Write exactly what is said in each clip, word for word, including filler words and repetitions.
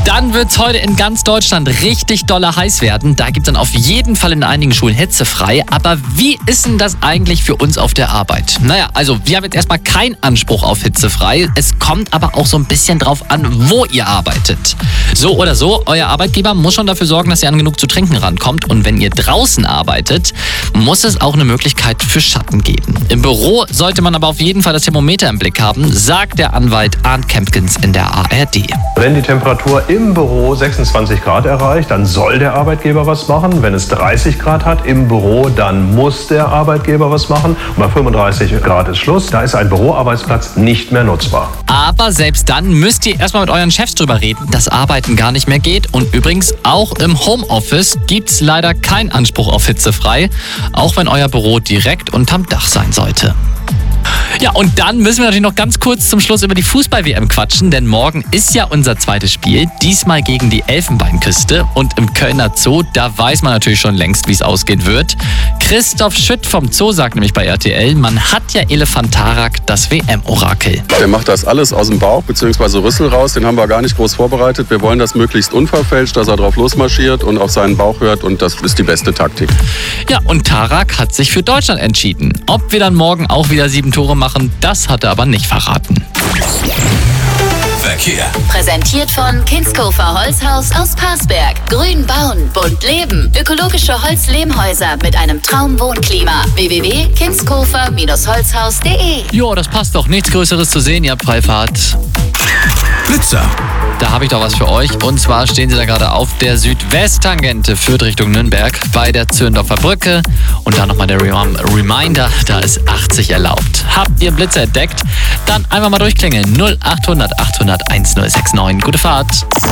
Dann wird es heute in ganz Deutschland richtig doller heiß werden. Da gibt es dann auf jeden Fall in einigen Schulen hitzefrei. Aber wie ist denn das eigentlich für uns auf der Arbeit? Naja, also wir haben jetzt erstmal keinen Anspruch auf hitzefrei. Es kommt aber auch so ein bisschen drauf an, wo ihr arbeitet. So oder so, euer Arbeitgeber muss schon dafür sorgen, dass ihr an genug zu trinken rankommt. Und wenn ihr draußen arbeitet, muss es auch eine Möglichkeit für Schatten geben. Im Büro sollte man aber auf jeden Fall das Thermometer im Blick haben, sagt der Anwalt Arndt Kempkens in der A R D. Wenn die Temperatur im Büro sechsundzwanzig Grad erreicht, dann soll der Arbeitgeber was machen. Wenn es dreißig Grad hat im Büro, dann muss der Arbeitgeber was machen. Und bei fünfunddreißig Grad ist Schluss. Da ist ein Büroarbeitsplatz nicht mehr nutzbar. Aber selbst dann müsst ihr erstmal mit euren Chefs drüber reden, dass Arbeiten gar nicht mehr geht. Und übrigens, auch im Homeoffice gibt es leider keinen Anspruch auf hitzefrei, auch wenn euer Büro direkt unterm Dach sein sollte. Ja, und dann müssen wir natürlich noch ganz kurz zum Schluss über die Fußball-W M quatschen, denn morgen ist ja unser zweites Spiel, diesmal gegen die Elfenbeinküste. Und im Kölner Zoo, da weiß man natürlich schon längst, wie es ausgehen wird. Christoph Schütt vom Zoo sagt nämlich bei R T L, man hat ja Elefantarak, das W M-Orakel. Der macht das alles aus dem Bauch bzw. Rüssel raus, den haben wir gar nicht groß vorbereitet. Wir wollen das möglichst unverfälscht, dass er drauf losmarschiert und auf seinen Bauch hört, und das ist die beste Taktik. Ja, und Tarak hat sich für Deutschland entschieden. Ob wir dann morgen auch wieder sieben Tore machen, das hat er aber nicht verraten. Verkehr. Präsentiert von Kinskofer Holzhaus aus Parsberg. Grün bauen, bunt leben. Ökologische Holzlehmhäuser mit einem Traumwohnklima. w w w punkt kinskofer Holzhaus punkt de. Jo, das passt doch. Nichts Größeres zu sehen, ihr habt Freifahrt. Blitzer. Da habe ich doch was für euch. Und zwar stehen sie da gerade auf der Südwesttangente, führt Richtung Nürnberg, bei der Zürndorfer Brücke. Und da nochmal der Rem- Reminder, da ist achtzig erlaubt. Habt ihr Blitzer entdeckt? Dann einfach mal durchklingeln. null achthundert achthundert1069. Gute Fahrt.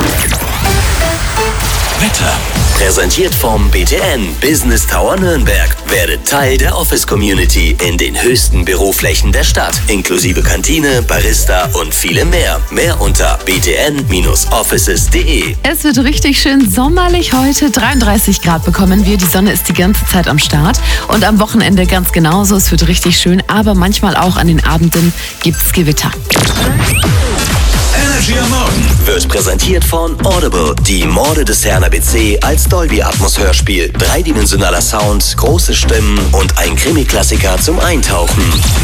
Wetter. Präsentiert vom B T N Business Tower Nürnberg. Werdet Teil der Office-Community in den höchsten Büroflächen der Stadt. Inklusive Kantine, Barista und viele mehr. Mehr unter b t n offices punkt de. Es wird richtig schön sommerlich heute. dreiunddreißig Grad bekommen wir. Die Sonne ist die ganze Zeit am Start. Und am Wochenende ganz genauso. Es wird richtig schön. Aber manchmal auch an den Abenden gibt's Gewitter. Energy am Morgen Wird präsentiert von Audible. Die Morde des Herrn A B C als Dolby Atmos Hörspiel. Dreidimensionaler Sound, große Stimmen und ein Krimi-Klassiker zum Eintauchen.